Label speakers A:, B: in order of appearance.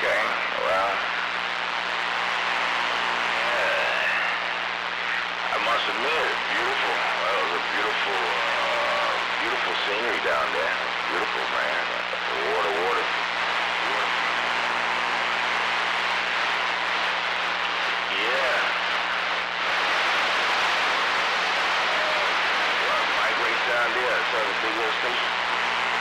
A: Okay. Well, I must admit, it's beautiful. Well, it was a beautiful, beautiful scenery down there. Beautiful, man. The water. Yeah. Migrate down there. It's a big old station.